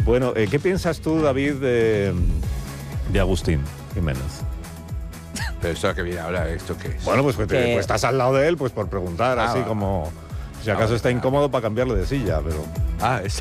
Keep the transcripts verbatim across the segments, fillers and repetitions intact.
Bueno, eh, ¿qué piensas tú, David, de, de Agustín Jiménez? Pero esto que viene ahora, ¿esto qué es? Bueno, pues, pues, te, pues estás al lado de él, pues por preguntar, ah, así va. como... Si acaso Ah, está va. incómodo para cambiarle de silla, pero... Ah, es...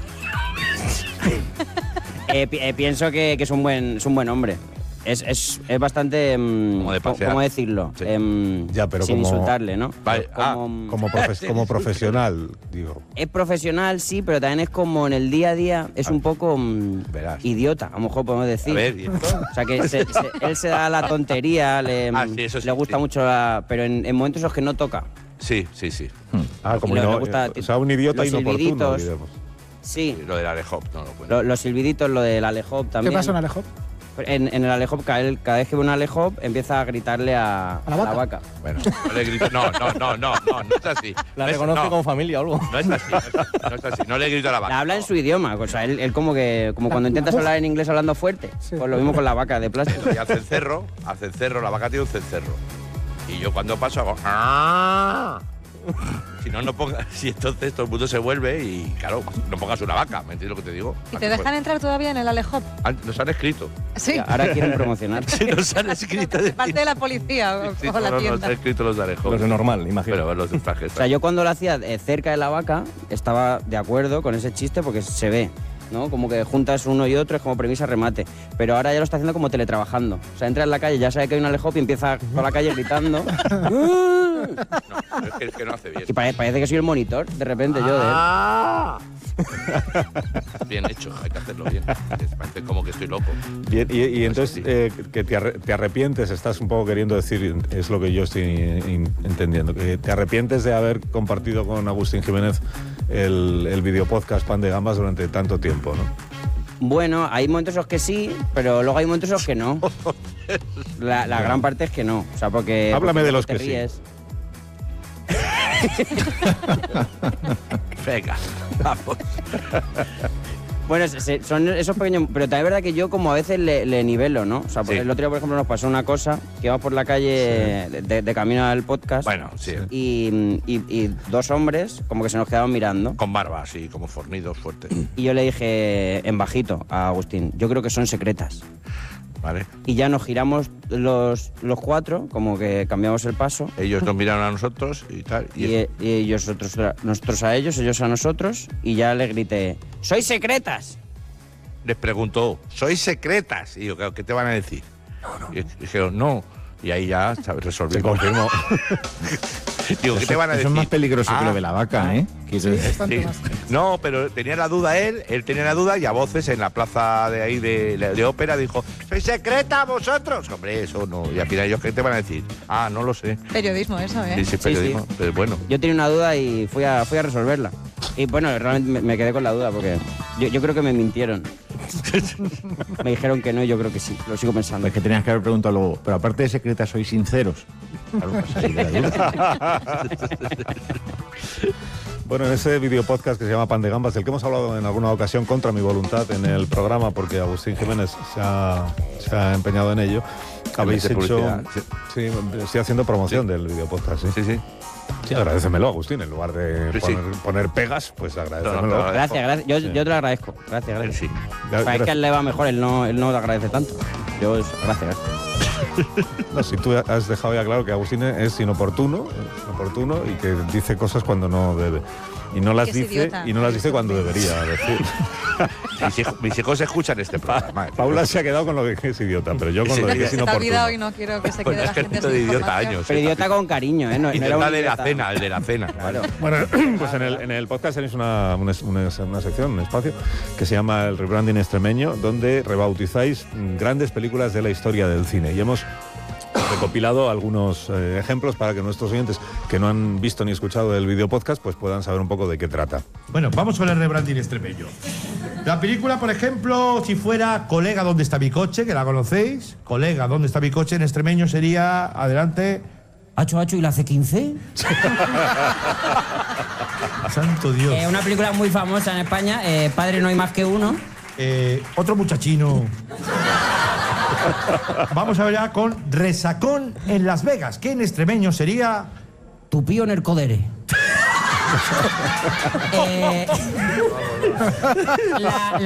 eh, pi- eh, pienso que, que es un buen es un buen hombre. Es, es, es bastante... mm, Como de ¿cómo, pasear. cómo decirlo? Sí. Em, Ya, pero sin como- insultarle, ¿no? Vale, ah, Como- Como, profe- como profesional, digo. Es profesional, sí, pero también es como en el día a día, es un poco mm, Verás. idiota, a lo mejor podemos decir. A ver, ¿y esto? O sea, que se- se- él se da la tontería, le, Ah, sí, eso sí, le gusta sí. mucho, la, pero en, en momentos en los que no toca. Sí, sí, sí. Ah, como Y le- no, le gusta- o sea, un idiota los inoportuno, silbiditos. diremos. Sí, Lo del Alejop, no lo cuento. lo- los silbiditos, lo del Alejop ¿Qué también. pasa en Alejop? En, en el Alejop, cada, él- cada vez que ve un Alejop, empieza a gritarle a, ¿A la vaca? vaca. Bueno, no le grito... No, no, no, no, no, no es así. La No es- reconoce no, como familia o algo. No es así, no es así, no es así. No le grito a la vaca. La habla en su idioma, o sea, él, él como que como cuando intentas hablar en inglés hablando fuerte. Sí. Pues lo mismo con la vaca de plástico. Y hace el cerro, hace el cerro, la vaca tiene un cencerro. Y yo cuando paso hago... ¡Ah! Si no, no pongas... Si entonces todo el mundo se vuelve y, claro, no pongas una vaca, ¿me entiendes lo que te digo? ¿Y te dejan entrar todavía en el Alejop? Han- Nos han escrito. Sí. Ahora quieren promocionar. Sí, nos han escrito. De parte de la policía o, Sí, o no, la no, tienda. Nos han escrito los de Alejop. Los de normal, imagino. Pero los de trajes. O sea, yo cuando lo hacía eh, cerca de la vaca, estaba de acuerdo con ese chiste porque se ve, ¿no? Como que juntas uno y otro, es como premisa remate. Pero ahora ya lo está haciendo como teletrabajando. O sea, entra en la calle, ya sabe que hay un Alejop y empieza por la calle gritando. No, es que, es que no hace bien. Y pare- parece que soy el monitor, de repente, yo de él. ¡Ah! Bien hecho, hay que hacerlo bien. Que parece como que estoy loco. Bien, y, y entonces, sí. eh, que te, arre- te arrepientes, estás un poco queriendo decir, es lo que yo estoy in- entendiendo, que te arrepientes de haber compartido con Agustín Jiménez el, el videopodcast Pan de Gambas durante tanto tiempo, ¿no? Bueno, hay momentos en los que sí, pero luego hay momentos en los que no. La, la gran parte es que no. O sea, porque. Háblame porque de los te que sí. ríes. Venga, vamos. Bueno, se- se- son esos pequeños. Pero también es verdad que yo, como a veces le, le nivelo, ¿no? O sea, Sí. el otro día, por ejemplo, nos pasó una cosa que íbamos por la calle de, de camino al podcast. Bueno, sí. Y, y- y dos hombres, como que se nos quedaban mirando. Con barba, así, como fornidos, fuertes. Y yo le dije en bajito a Agustín: yo creo que son secretas. ¿Vale? Y ya nos giramos los, los cuatro, como que cambiamos el paso. Ellos nos miraron a nosotros y tal. Y, Y, e- y ellos, otros, nosotros a ellos, ellos a nosotros, y ya le grité: ¡sois secretas! les preguntó, ¿sois secretas? Y yo, ¿qué te van a decir? Y dijeron, no. Y ahí ya ¿sabes? Se resolvimos. confirmó. Digo, ¿qué te van a Eso decir? es más peligroso Ah, que lo de la vaca, ¿eh? Quiero decir. Bastante sí. más. No, pero tenía la duda él, él tenía la duda y a voces en la plaza de ahí de, de ópera dijo, ¿sois secreta vosotros? Hombre, eso no. Y al final ellos, ¿qué te van a decir? Ah, no lo sé. Periodismo eso, ¿eh? Sí, sí, periodismo. Pero bueno. Yo tenía una duda y fui a, fui a resolverla. Y bueno, realmente me, me quedé con la duda porque yo, yo creo que me mintieron. Me dijeron que no y yo creo que sí. Lo sigo pensando. Es que tenías que haber preguntado luego, pero aparte de secreta, ¿sois sinceros? Claro, para salir de la duda. Bueno, en ese video podcast que se llama Pan de Gambas, del que hemos hablado en alguna ocasión contra mi voluntad en el programa, porque Agustín Jiménez se ha, se ha empeñado en ello, habéis Mete hecho... publicidad, sí. Sí, estoy haciendo promoción del video podcast, sí. Sí, sí. Sí, agradécemelo, Agustín, en lugar de Sí, sí. poner, poner pegas, pues agradécemelo. No, no, no, Gracias, gracias. Yo, Sí. yo te lo agradezco. Gracias, Él gracias. sí. Gra- O sea, es que a él le va mejor, él no, él no te agradece tanto. Yo, eso, gracias, gracias. No, si tú has dejado ya claro que Agustín es inoportuno, es inoportuno y que dice cosas cuando no debe. Y no las Que es dice idiota. y no las dice cuando debería decir. Mis hijos, mis hijos escuchan este programa. Paula se ha quedado con lo de que es idiota, pero yo con Sí, lo de que es Se te ha olvidado y inoportuno. no quiero que se Pues quede es la que gente esto sin de idiota información. años. Pero idiota con cariño, ¿eh? No, Y no era un el de la idiota. cena, el de la cena. Claro. Bueno, pues en el, en el podcast tenéis una, una, una- una sección, un espacio, que se llama el Rebranding Extremeño, donde rebautizáis mm, grandes películas de la historia del cine. Y hemos recopilado algunos eh, ejemplos para que nuestros oyentes que no han visto ni escuchado el video podcast pues puedan saber un poco de qué trata. Bueno, vamos con el rebranding extremeño. La película, por ejemplo, si fuera Colega, ¿dónde está mi coche? Que la conocéis. Colega, ¿dónde está mi coche? En extremeño sería, adelante. ¿Hacho, hacho y la C quince? Santo Dios. Eh, una película muy famosa en España, eh, Padre no hay más que uno. Eh, otro muchachino. Vamos a ver ya con Resacón en Las Vegas, que en extremeño sería... Tu pío en el codere. eh, la,